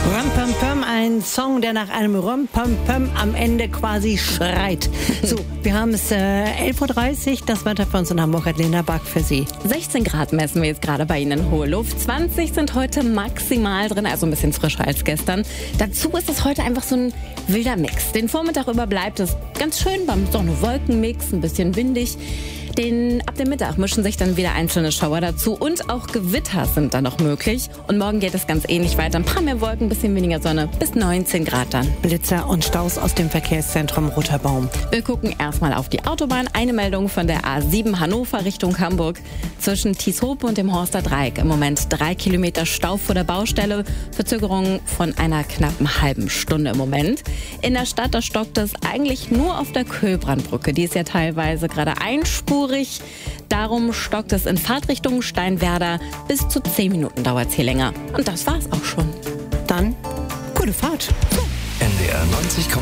Rum-Pum-Pum, ein Song, der nach einem Rum-Pum-Pum am Ende quasi schreit. So, wir haben es 11.30 Uhr, das Wetter für uns in Hamburg hat Lena Back für Sie. 16 Grad messen wir jetzt gerade bei Ihnen in hohe Luft. 20 sind heute maximal drin, also ein bisschen frischer als gestern. Dazu ist es heute einfach so ein wilder Mix. Den Vormittag über bleibt es ganz schön beim Sonne-Wolken-Mix, ein bisschen windig. Ab dem Mittag mischen sich dann wieder einzelne Schauer dazu und auch Gewitter sind dann noch möglich. Und morgen geht es ganz ähnlich weiter. Ein paar mehr Wolken, ein bisschen weniger Sonne, bis 19 Grad dann. Blitzer und Staus aus dem Verkehrszentrum Roter Baum. Wir gucken erstmal auf die Autobahn. Eine Meldung von der A7 Hannover Richtung Hamburg. Zwischen Tieshope und dem Horster Dreieck im Moment 3 Kilometer Stau vor der Baustelle. Verzögerung von einer knappen halben Stunde im Moment. In der Stadt, da stockt es eigentlich nur auf der Köhlbrandbrücke. Die ist ja teilweise gerade einspurig. Darum stockt es in Fahrtrichtung Steinwerder. Bis zu 10 Minuten dauert es hier länger. Und das war's auch schon. Dann gute Fahrt. NDR 90,3.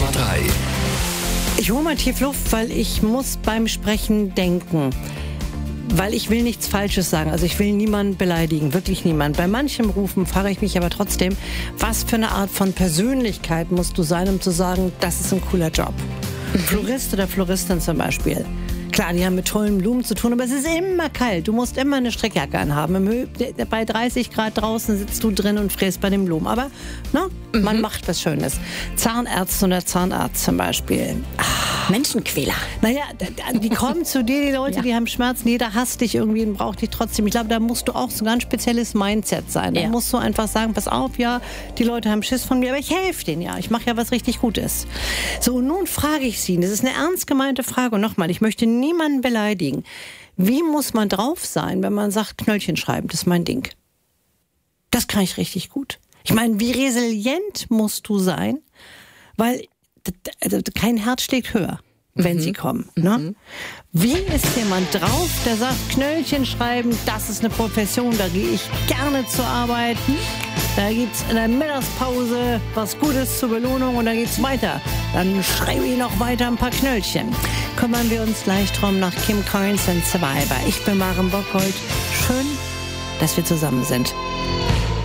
Ich hole mal tief Luft, weil ich muss beim Sprechen denken. Weil ich will nichts Falsches sagen. Also ich will niemanden beleidigen, wirklich niemanden. Bei manchem Rufen frage ich mich aber trotzdem, was für eine Art von Persönlichkeit musst du sein, um zu sagen, das ist ein cooler Job. Florist oder Floristin zum Beispiel. Klar, die haben mit tollen Blumen zu tun, aber es ist immer kalt. Du musst immer eine Strickjacke anhaben. Bei 30 Grad draußen sitzt du drin und fräst bei den Blumen. Aber man macht was Schönes. Zahnärztin oder Zahnarzt zum Beispiel. Menschenquäler. Naja, die kommen zu dir, die Leute, die haben Schmerzen. Jeder hasst dich irgendwie und braucht dich trotzdem. Ich glaube, da musst du auch so ein ganz spezielles Mindset sein. Da musst du einfach sagen, pass auf, ja, die Leute haben Schiss von mir, aber ich helfe denen ja. Ich mache ja was richtig Gutes. So, und nun frage ich Sie, das ist eine ernst gemeinte Frage. Und nochmal, ich möchte niemanden beleidigen. Wie muss man drauf sein, wenn man sagt, Knöllchen schreiben, das ist mein Ding? Das kann ich richtig gut. Ich meine, wie resilient musst du sein? Weil kein Herz schlägt höher, wenn sie kommen. Ne? Wie ist jemand drauf, der sagt, Knöllchen schreiben, das ist eine Profession, da gehe ich gerne zur Arbeit. Da gibt's in der Mittagspause was Gutes zur Belohnung und dann geht's weiter. Dann schreibe ich noch weiter ein paar Knöllchen. Kümmern wir uns gleich drum nach Kim Carnes und Survivor. Ich bin Maren Bockhold. Schön, dass wir zusammen sind.